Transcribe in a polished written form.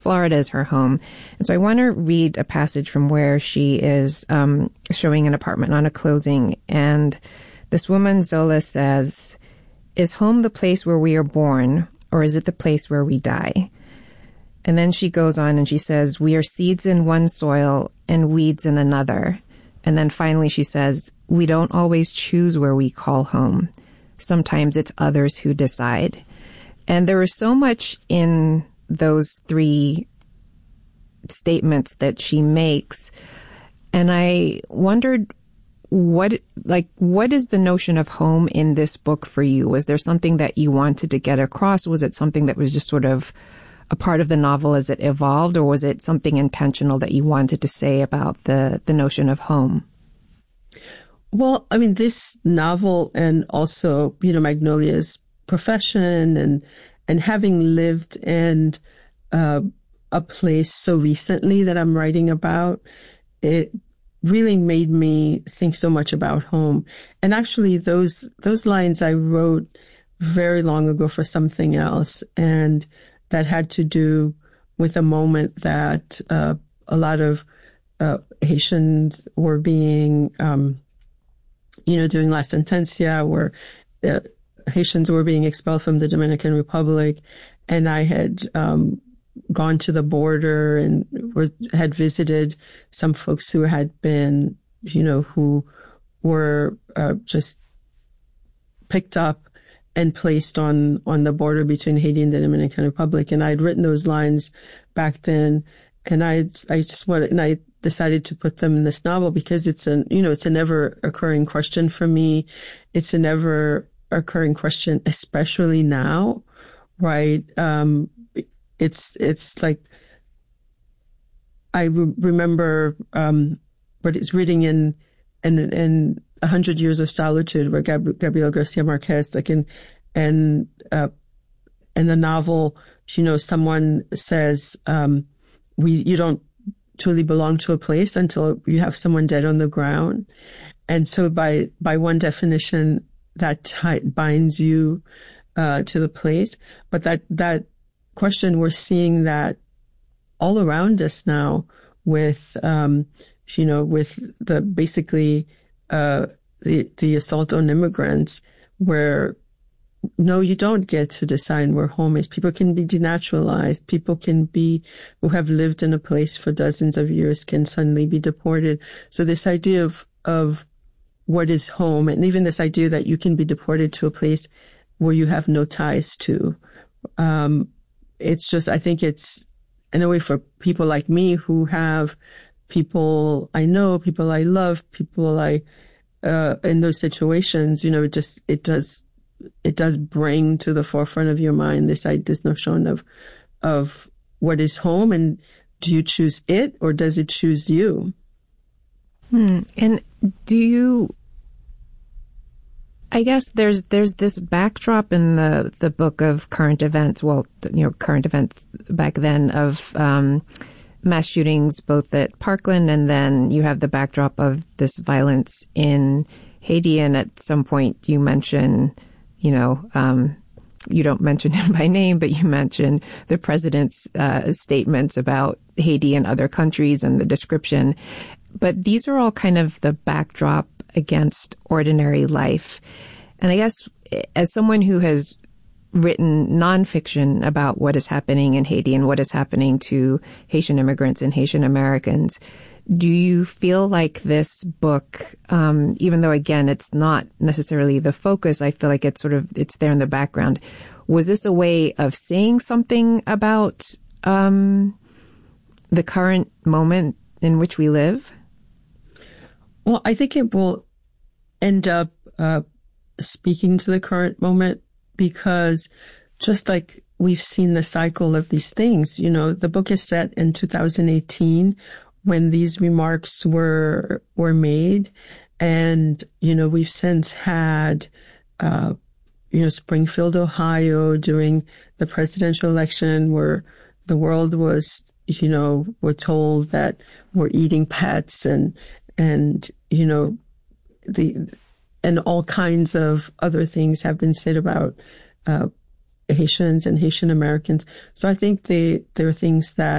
Florida as her home. And so I want to read a passage from where she is showing an apartment on a closing. And this woman, Zola, says, "Is home the place where we are born, or is it the place where we die?" And then she goes on and she says, "We are seeds in one soil and weeds in another." And then finally she says, "We don't always choose where we call home. Sometimes it's others who decide." And there is so much in those three statements that she makes. And I wondered, what is the notion of home in this book for you? Was there something that you wanted to get across? Was it something that was just sort of a part of the novel as it evolved, or was it something intentional that you wanted to say about the notion of home? Well, I mean, this novel and also, Magnolia's profession and having lived in a place so recently that I'm writing about, it really made me think so much about home. And actually, those lines I wrote very long ago for something else, and that had to do with a moment that a lot of Haitians were being, during La Sentencia, where Haitians were being expelled from the Dominican Republic. And I had gone to the border and had visited some folks who had been, who were just picked up and placed on the border between Haiti and the Dominican Republic. And I'd written those lines back then, and I decided to put them in this novel because it's a never occurring question for me. It's a never occurring question, especially now, right? It's like, I remember, but it's reading in 100 Years of Solitude, where Gabriel Garcia Marquez, in the novel, someone says, you don't truly belong to a place until you have someone dead on the ground. And so by one definition, that binds you to the place. But that question, we're seeing that all around us now with, with the basically the assault on immigrants, where no, you don't get to decide where home is. People can be denaturalized. People who have lived in a place for dozens of years can suddenly be deported. So this idea of what is home, and even this idea that you can be deported to a place where you have no ties to, it's just, I think it's, in a way, for people like me who have people I know, people I love, people in those situations, it does bring to the forefront of your mind this notion of what is home, and do you choose it or does it choose you? And I guess there's this backdrop in the book of current events, current events back then of mass shootings both at Parkland, and then you have the backdrop of this violence in Haiti. And at some point you mention, you don't mention him by name, but you mention the president's statements about Haiti and other countries and the description. But these are all kind of the backdrop against ordinary life. And I guess as someone who has written nonfiction about what is happening in Haiti and what is happening to Haitian immigrants and Haitian Americans, do you feel like this book, even though, again, it's not necessarily the focus, I feel like it's there in the background. Was this a way of saying something about the current moment in which we live? Well, I think it will end up speaking to the current moment, because just like we've seen the cycle of these things, the book is set in 2018 when these remarks were made. And, we've since had, Springfield, Ohio, during the presidential election, where the world was, we're told that we're eating pets and all kinds of other things have been said about Haitians and Haitian Americans. So I think there are things that